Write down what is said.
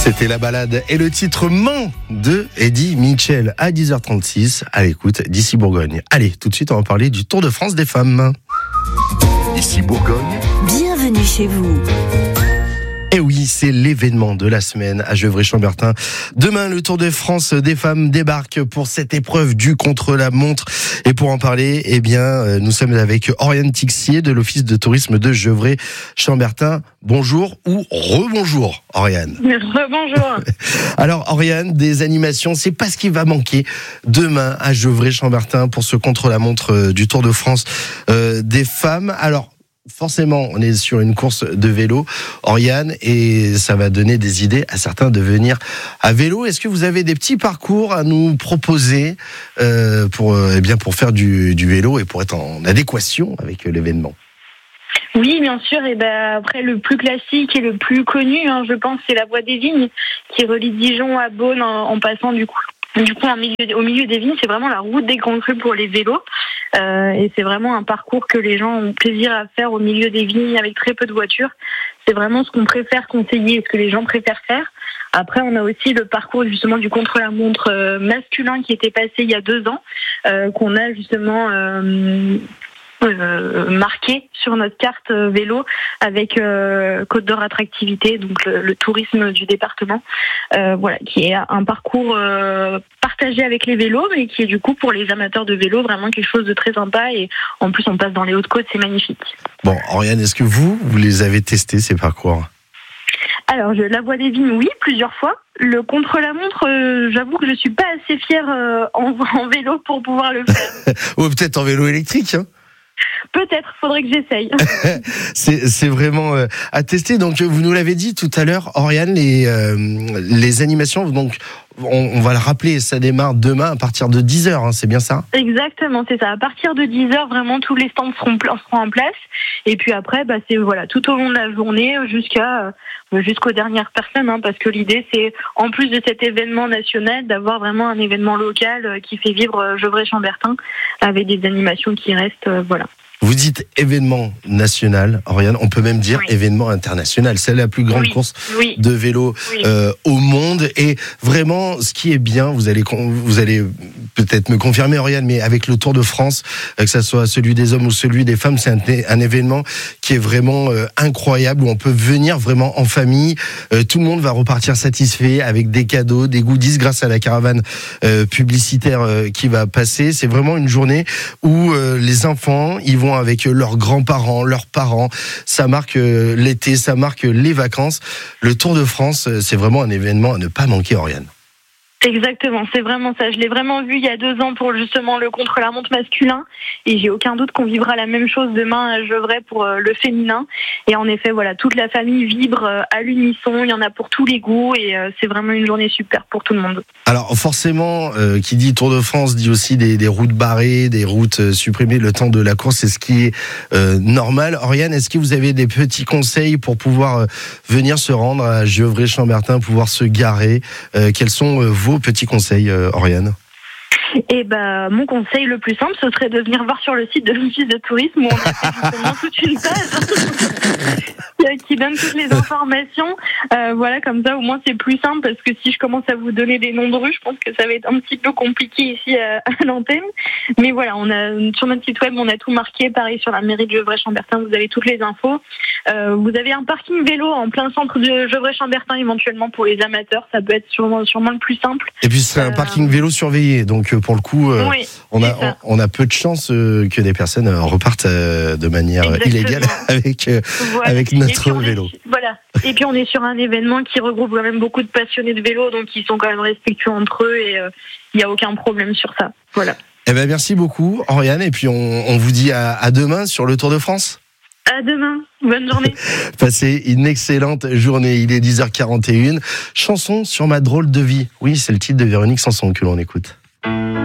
C'était la balade et le titre Mans de Eddie Mitchell à 10h36 à l'écoute d'ici Bourgogne. Allez, tout de suite on va parler du Tour de France des femmes. Ici Bourgogne. Bienvenue chez vous. Et oui, c'est l'événement de la semaine à Gevrey-Chambertin. Demain, le Tour de France des femmes débarque pour cette épreuve du contre-la-montre. Et pour en parler, nous sommes avec Oriane Tixier de l'Office de tourisme de Gevrey-Chambertin. Bonjour ou rebonjour, Oriane. Rebonjour. Alors, Oriane, des animations, c'est pas ce qui va manquer demain à Gevrey-Chambertin pour ce contre-la-montre du Tour de France des femmes. Alors, forcément, on est sur une course de vélo, Oriane, et ça va donner des idées à certains de venir à vélo. Est-ce que vous avez des petits parcours à nous proposer pour faire du vélo et pour être en adéquation avec l'événement? Oui, bien sûr. Et après, le plus classique et le plus connu, je pense, c'est la Voie des Vignes qui relie Dijon à Beaune en passant du coup au milieu des vignes. C'est vraiment la route des grands crus pour les vélos. Et c'est vraiment un parcours que les gens ont plaisir à faire au milieu des vignes avec très peu de voitures. C'est vraiment ce qu'on préfère conseiller et ce que les gens préfèrent faire. Après, on a aussi le parcours justement du contre-la-montre masculin qui était passé il y a 2 ans, qu'on a justement marqué sur notre carte vélo avec Côte d'Or Attractivité, donc le tourisme du département, qui est un parcours partagé avec les vélos, mais qui est du coup pour les amateurs de vélo vraiment quelque chose de très sympa. Et en plus, on passe dans les Hautes-Côtes, c'est magnifique. Bon, Oriane, est-ce que vous les avez testés ces parcours? Alors, la Voie des Vignes, oui, plusieurs fois. Le contre-la-montre, j'avoue que je suis pas assez fière en vélo pour pouvoir le faire. Ou peut-être en vélo électrique, hein? Peut-être, faudrait que j'essaye. C'est vraiment à tester. Donc, vous nous l'avez dit tout à l'heure, Oriane, les animations, donc, on va le rappeler, ça démarre demain à partir de 10h, c'est bien ça? Exactement, c'est ça. À partir de 10h, vraiment, tous les stands seront en place. Et puis après, c'est tout au long de la journée jusqu'aux dernières personnes, parce que l'idée, c'est, en plus de cet événement national, d'avoir vraiment un événement local qui fait vivre Gevrey-Chambertin avec des animations qui restent, Vous dites événement national, Oriane, on peut même dire événement international. C'est la plus grande course de vélo au monde. Et vraiment, ce qui est bien, vous allez peut-être me confirmer, Oriane, mais avec le Tour de France, que ce soit celui des hommes ou celui des femmes, c'est un événement qui est vraiment incroyable, où on peut venir vraiment en famille. Tout le monde va repartir satisfait avec des cadeaux, des goodies grâce à la caravane publicitaire qui va passer. C'est vraiment une journée où les enfants, ils vont avec leurs grands-parents, leurs parents. Ça marque l'été, ça marque les vacances. Le Tour de France, c'est vraiment un événement à ne pas manquer, Oriane. Exactement, c'est vraiment ça. Je l'ai vraiment vu il y a 2 ans pour justement le contre-la-montre masculin, et j'ai aucun doute qu'on vivra la même chose demain à Gevrey pour le féminin. Et en effet, toute la famille vibre à l'unisson, il y en a pour tous les goûts, et c'est vraiment une journée super pour tout le monde. Alors forcément, qui dit Tour de France dit aussi des routes barrées, des routes supprimées le temps de la course, c'est ce qui est normal. Oriane, est-ce que vous avez des petits conseils pour pouvoir venir se rendre à Gevrey-Chambertin, pouvoir se garer? Quels sont vos petits conseils, Oriane? Mon conseil le plus simple, ce serait de venir voir sur le site de l'Office de tourisme où on a fait justement toute une page qui donne toutes les informations. Comme ça, au moins c'est plus simple, parce que si je commence à vous donner des noms de rues, je pense que ça va être un petit peu compliqué ici à l'antenne. Mais on a sur notre site web, on a tout marqué. Pareil sur la mairie de Gevrey-Chambertin, vous avez toutes les infos. Vous avez un parking vélo en plein centre de Gevrey-Chambertin éventuellement pour les amateurs. Ça peut être sûrement le plus simple. Et puis c'est un parking vélo surveillé, donc pour le coup, on a peu de chances que des personnes repartent de manière illégale avec notre vélo. Et puis on est sur un événement qui regroupe quand même beaucoup de passionnés de vélo, donc ils sont quand même respectueux entre eux, et il n'y a aucun problème sur ça. Voilà. Merci beaucoup, Oriane, et puis on vous dit à demain sur le Tour de France. À demain, bonne journée. Passez une excellente journée, il est 10h41. Chanson sur ma drôle de vie. Oui, c'est le titre de Véronique Sanson que l'on écoute.